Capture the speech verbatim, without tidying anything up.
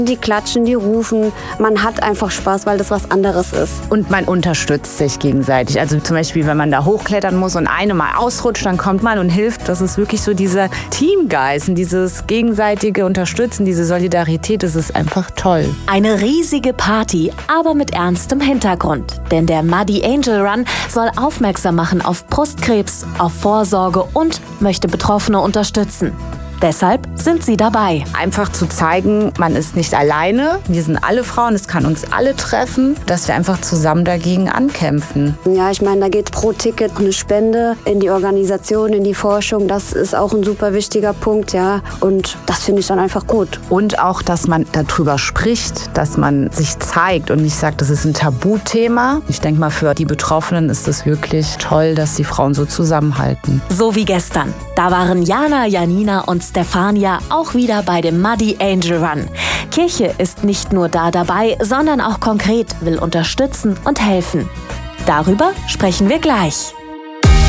Die klatschen, die rufen. Man hat einfach Spaß, weil das was anderes ist. Und man unterstützt sich gegenseitig. Also zum Beispiel, wenn man da hochklettern muss und eine mal ausrutscht, dann kommt man und hilft. Das ist wirklich so dieser Teamgeist und dieses gegenseitige Unterstützen, diese Solidarität. Das ist einfach toll. Eine riesige Party, aber mit ernstem Hintergrund. Denn der Muddy Angel Run soll aufmerksam machen auf Brustkrebs, auf Vorsorge und möchte Betroffene unterstützen. Deshalb sind sie dabei. Einfach zu zeigen, man ist nicht alleine. Wir sind alle Frauen, es kann uns alle treffen, dass wir einfach zusammen dagegen ankämpfen. Ja, ich meine, da geht pro Ticket eine Spende in die Organisation, in die Forschung. Das ist auch ein super wichtiger Punkt, ja. Und das finde ich dann einfach gut. Und auch, dass man darüber spricht, dass man sich zeigt und nicht sagt, das ist ein Tabuthema. Ich denke mal, für die Betroffenen ist es wirklich toll, dass die Frauen so zusammenhalten. So wie gestern. Da waren Jana, Janina und Stefania auch wieder bei dem Muddy Angel Run. Kirche ist nicht nur da dabei, sondern auch konkret will unterstützen und helfen. Darüber sprechen wir gleich.